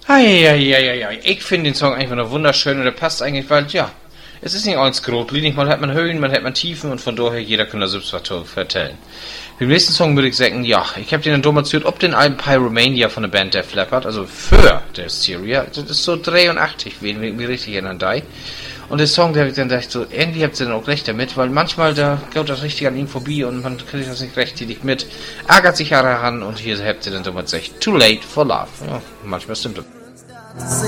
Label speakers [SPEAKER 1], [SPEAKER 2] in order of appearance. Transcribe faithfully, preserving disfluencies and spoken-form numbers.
[SPEAKER 1] Eieieiei. Ich finde den Song einfach nur wunderschön und der passt eigentlich, weil, ja, es ist nicht alles grotlinig, man hat man Höhen, man hat man Tiefen und von daher jeder kann da selbst was vertellen. Im nächsten Song würde ich sagen, ja, ich habe den dann domatiert, ob den Alben Pyromania von der Band Def Leppard, also für der Hysteria, das ist so dreiundachtzig, wenn ich mich richtig erinnern da. Und der Song, der dann dachte so, irgendwie habt ihr dann auch recht damit, weil manchmal da geht das richtig an ihm vorbei und man kriegt das nicht rechtzeitig mit, ärgert sich daran und hier habt ihr dann damals gesagt, Too Late for Love. Ja, manchmal stimmt das.